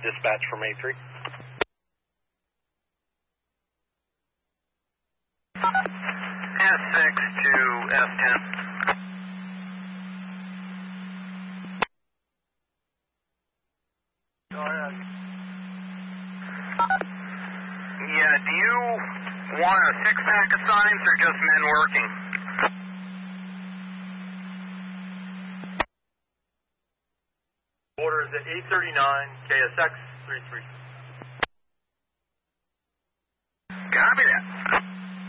Dispatch from A3. S6 to S10. Go ahead. Yeah, do you want a six-pack of signs or just men working? Order is at 839 KSX 33. Copy that.